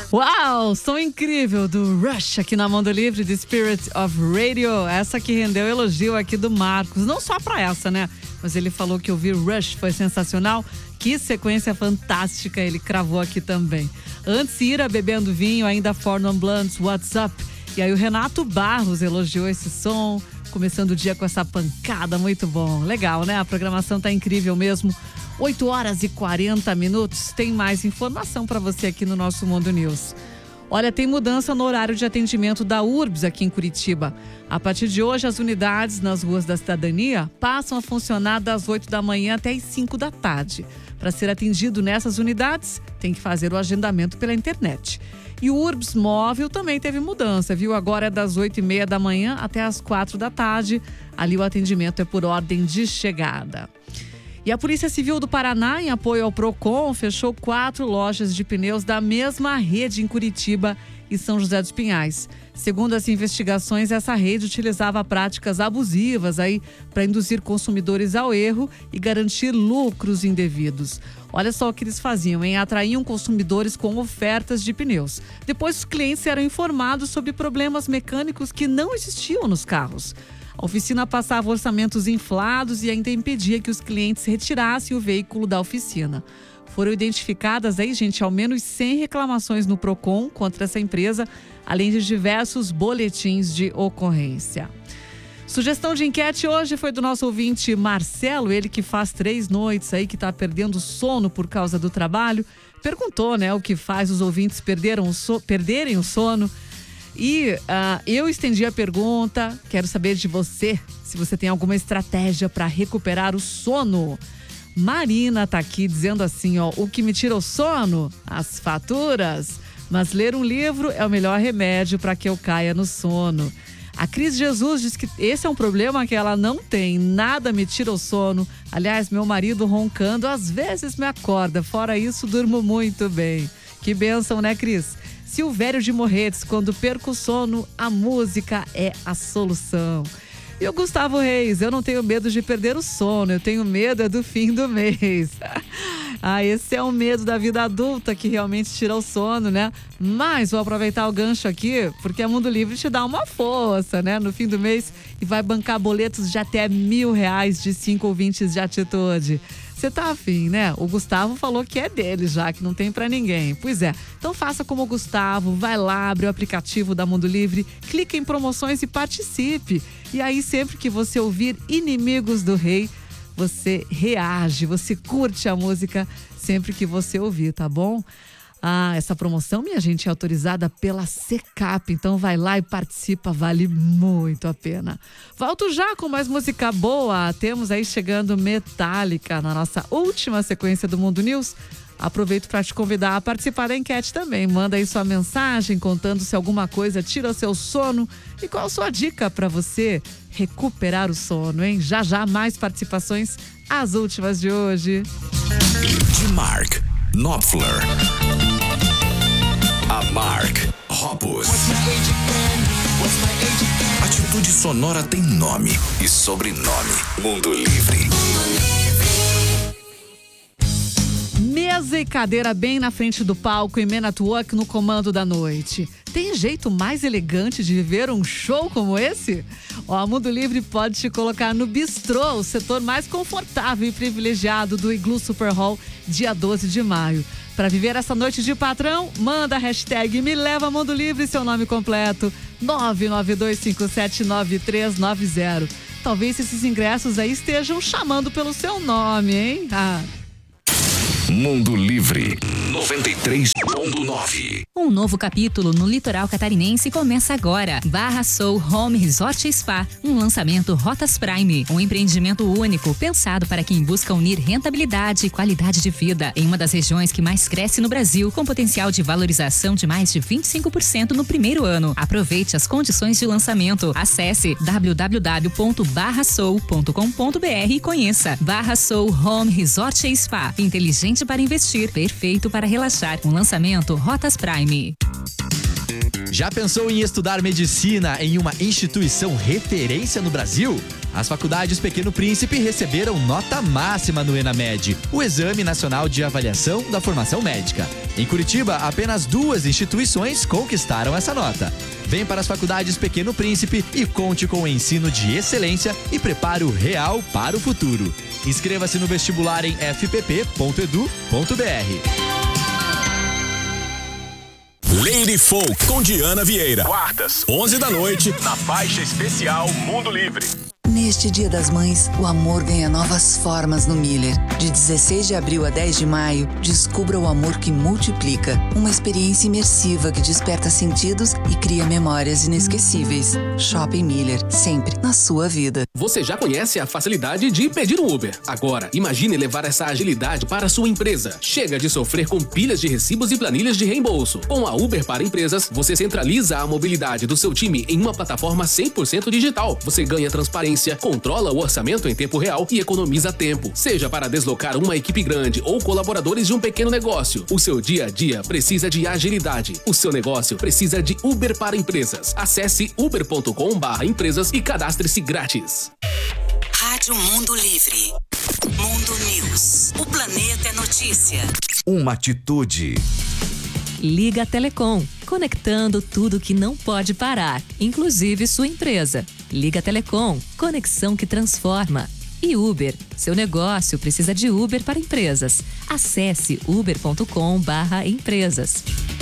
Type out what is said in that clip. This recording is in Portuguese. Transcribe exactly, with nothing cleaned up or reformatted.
Uau, som incrível do Rush aqui na Mundo Livre, The Spirit of Radio. Essa que rendeu elogio aqui do Marcos. Não só pra essa, né? Mas ele falou que ouvir Rush foi sensacional. Que sequência fantástica, ele cravou aqui também. Antes, Ira bebendo vinho, ainda Four Non Blondes, What's Up? E aí o Renato Barros elogiou esse som, começando o dia com essa pancada, muito bom. Legal, né? A programação tá incrível mesmo. oito horas e quarenta minutos, tem mais informação para você aqui no nosso Mundo News. Olha, tem mudança no horário de atendimento da Urbs aqui em Curitiba. A partir de hoje, as unidades nas ruas da Cidadania passam a funcionar das oito da manhã até as cinco da tarde. Para ser atendido nessas unidades, tem que fazer o agendamento pela internet. E o Urbs Móvel também teve mudança, viu? Agora é das oito e meia da manhã até as quatro da tarde. Ali o atendimento é por ordem de chegada. E a Polícia Civil do Paraná, em apoio ao Procon, fechou quatro lojas de pneus da mesma rede em Curitiba e São José dos Pinhais. Segundo as investigações, essa rede utilizava práticas abusivas aí para induzir consumidores ao erro e garantir lucros indevidos. Olha só o que eles faziam, hein? Atraíam consumidores com ofertas de pneus. Depois os clientes eram informados sobre problemas mecânicos que não existiam nos carros. A oficina passava orçamentos inflados e ainda impedia que os clientes retirassem o veículo da oficina. Foram identificadas aí, gente, ao menos cem reclamações no Procon contra essa empresa, além de diversos boletins de ocorrência. Sugestão de enquete hoje foi do nosso ouvinte Marcelo, ele que faz três noites aí, que está perdendo sono por causa do trabalho. Perguntou, né, o que faz os ouvintes perderam o so- perderem o sono. E uh, eu estendi a pergunta, quero saber de você, se você tem alguma estratégia para recuperar o sono. Marina tá aqui dizendo assim, ó, o que me tira o sono? As faturas. Mas ler um livro é o melhor remédio para que eu caia no sono. A Cris Jesus diz que esse é um problema que ela não tem, nada me tira o sono. Aliás, meu marido roncando às vezes me acorda, fora isso durmo muito bem. Que bênção, né, Cris? Silvério de Morretes, quando perco o sono, a música é a solução. E o Gustavo Reis, eu não tenho medo de perder o sono, eu tenho medo é do fim do mês. Ah, esse é o medo da vida adulta que realmente tira o sono, né? Mas vou aproveitar o gancho aqui, porque a Mundo Livre te dá uma força, né? No fim do mês e vai bancar boletos de até mil reais de cinco ouvintes de atitude. Você tá afim, né? O Gustavo falou que é dele já, que não tem pra ninguém. Pois é, então faça como o Gustavo, vai lá, abre o aplicativo da Mundo Livre, clique em promoções e participe. E aí sempre que você ouvir Inimigos do Rei, você reage, você curte a música sempre que você ouvir, tá bom? Ah, essa promoção, minha gente, é autorizada pela Secap, então vai lá e participa, vale muito a pena. Volto já com mais música boa, temos aí chegando Metallica na nossa última sequência do Mundo News. Aproveito para te convidar a participar da enquete também, manda aí sua mensagem contando se alguma coisa tira o seu sono e qual a sua dica para você recuperar o sono, hein? Já já mais participações, as últimas de hoje. De Mark Knopfler, a Mark Hoppus. Atitude Sonora tem nome e sobrenome. Mundo Livre. Mesa e cadeira bem na frente do palco e Men at Work no comando da noite. Tem jeito mais elegante de viver um show como esse? Ó, a Mundo Livre pode te colocar no bistrô, o setor mais confortável e privilegiado do Iglu Super Hall, dia doze de maio. Para viver essa noite de patrão, manda a hashtag Me Leva Mundo Livre e seu nome completo, nove nove dois cinco sete nove três nove zero. Talvez esses ingressos aí estejam chamando pelo seu nome, hein? Ah... Mundo Livre noventa e três ponto nove. Um novo capítulo no litoral catarinense começa agora. Barra Soul Home Resort e Spa, um lançamento Rotas Prime, um empreendimento único pensado para quem busca unir rentabilidade e qualidade de vida em uma das regiões que mais cresce no Brasil, com potencial de valorização de mais de vinte e cinco por cento no primeiro ano. Aproveite as condições de lançamento. Acesse w w w ponto barra soul ponto com ponto b r e conheça. Barra Soul Home Resort e Spa, inteligente para investir, perfeito para relaxar. Um lançamento Rotas Prime. Já pensou em estudar medicina em uma instituição referência no Brasil? As faculdades Pequeno Príncipe receberam nota máxima no ENAMED, o Exame Nacional de Avaliação da Formação Médica. Em Curitiba, apenas duas instituições conquistaram essa nota. Vem para as faculdades Pequeno Príncipe e conte com o ensino de excelência e preparo real para o futuro. Inscreva-se no vestibular em f p p ponto e d u ponto b r. Lady Folk com Diana Vieira. Quartas, onze da noite, na faixa especial Mundo Livre. Neste Dia das Mães, o amor ganha novas formas no Miller. De dezesseis de abril a dez de maio, descubra o amor que multiplica. Uma experiência imersiva que desperta sentidos e cria memórias inesquecíveis. Shopping Miller, sempre na sua vida. Você já conhece a facilidade de pedir um Uber. Agora, imagine levar essa agilidade para a sua empresa. Chega de sofrer com pilhas de recibos e planilhas de reembolso. Com a Uber para Empresas, você centraliza a mobilidade do seu time em uma plataforma cem por cento digital. Você ganha transparência, controla o orçamento em tempo real e economiza tempo. Seja para deslocar uma equipe grande ou colaboradores de um pequeno negócio, o seu dia a dia precisa de agilidade. O seu negócio precisa de Uber para Empresas. Acesse uber ponto com barra empresas e cadastre-se grátis. Rádio Mundo Livre. Mundo News. O planeta é notícia. Uma atitude. Liga Telecom, conectando tudo que não pode parar, inclusive sua empresa. Liga Telecom, conexão que transforma. E Uber, seu negócio precisa de Uber para Empresas. Acesse uber ponto com barra empresas.